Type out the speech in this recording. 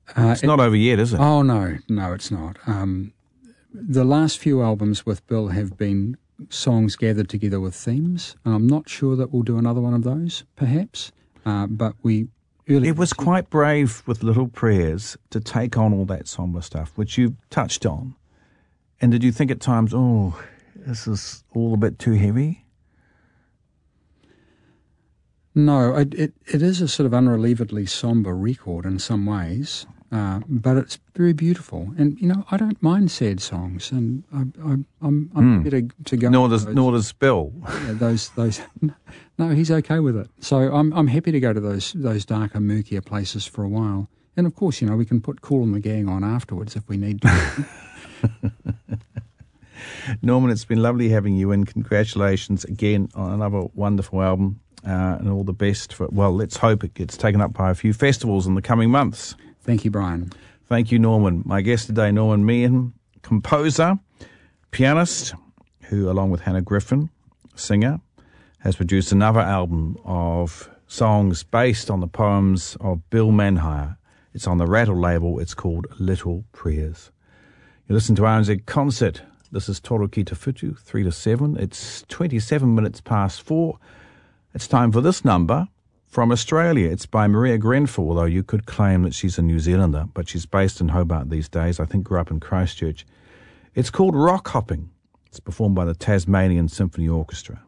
It's not over yet, is it? Oh, no, it's not. The last few albums with Bill have been songs gathered together with themes, and I'm not sure that we'll do another one of those, perhaps, but It was quite brave with Little Prayers to take on all that somber stuff, which you touched on. And did you think at times, this is all a bit too heavy? No, it is a sort of unrelievedly somber record in some ways, but it's very beautiful. And, I don't mind sad songs, and I'm happy to go. Nor does Bill. Yeah, those. No, he's okay with it. So I'm happy to go to those darker, murkier places for a while. And of course, we can put Kool and the Gang on afterwards if we need to. Norman, it's been lovely having you in. Congratulations again on another wonderful album, and all the best for. Well, let's hope it gets taken up by a few festivals in the coming months. Thank you, Brian. Thank you, Norman. My guest today, Norman Meehan, composer, pianist, who, along with Hannah Griffin, singer, has produced another album of songs based on the poems of Bill Manhire. It's on the Rattle label. It's called Little Prayers. You listen to RNZ Concert. This is Toru Ki Te Whetū, 3 to 7. It's 27 minutes past 4. It's time for this number from Australia. It's by Maria Grenfell, although you could claim that she's a New Zealander, but she's based in Hobart these days. I think grew up in Christchurch. It's called Rock Hopping. It's performed by the Tasmanian Symphony Orchestra.